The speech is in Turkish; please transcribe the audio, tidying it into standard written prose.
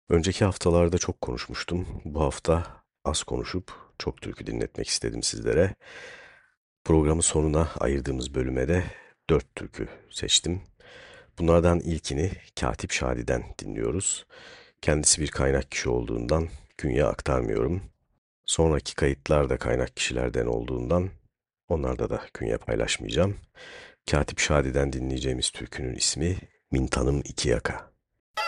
Önceki haftalarda çok konuşmuştum. Bu hafta az konuşup çok türkü dinletmek istedim sizlere. Programın sonuna ayırdığımız bölüme de 4 türkü seçtim. Bunlardan ilkini Katip Şadi'den dinliyoruz. Kendisi bir kaynak kişi olduğundan künye aktarmıyorum. Sonraki kayıtlar da kaynak kişilerden olduğundan onlarda da künye paylaşmayacağım. Katip Şadi'den dinleyeceğimiz türkünün ismi Mintanım İki Yaka.